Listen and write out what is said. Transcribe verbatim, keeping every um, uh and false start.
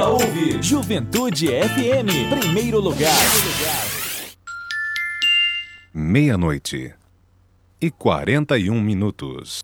Venha ouvir Juventude F M, primeiro lugar. Meia-noite e quarenta e um minutos.